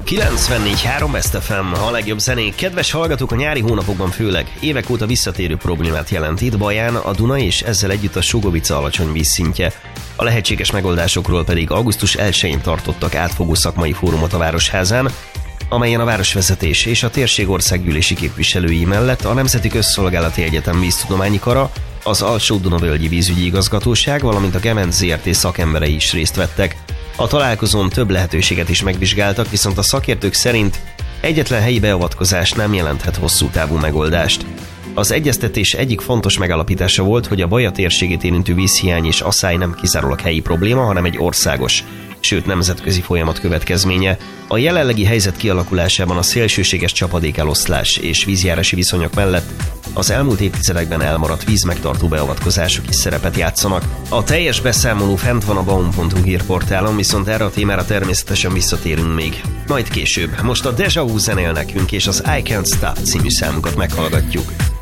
94.3 Best FM, a legjobb zenék. Kedves hallgatók, a nyári hónapokban főleg évek óta visszatérő problémát jelent itt Baján a Duna, és ezzel együtt a Sugovica alacsony vízszintje. A lehetséges megoldásokról pedig augusztus 1-én tartottak átfogó szakmai fórumot a Városházán, amelyen a városvezetés és a térség országgyűlési képviselői mellett a Nemzeti Közszolgálati Egyetem víztudományi kara, az Alsó-Dunavölgyi Vízügyi Igazgatóság, valamint a Gemenc Zrt. Szakemberei is részt vettek. A találkozón több lehetőséget is megvizsgáltak, viszont a szakértők szerint egyetlen helyi beavatkozás nem jelenthet hosszú távú megoldást. Az egyeztetés egyik fontos megállapítása volt, hogy a Baja térségét érintő vízhiány és asszály nem kizárólag helyi probléma, hanem egy országos, sőt nemzetközi folyamat következménye. A jelenlegi helyzet kialakulásában a szélsőséges csapadékeloszlás és vízjárási viszonyok mellett az elmúlt évtizedekben elmaradt vízmegtartó beavatkozások is szerepet játszanak. A teljes beszámoló fent van a baum.hu hírportálon, viszont erre a témára természetesen visszatérünk még. Majd később. Most a Deja Vu zenél nekünk, és az I Can't Stop című számunkat meghallgatjuk.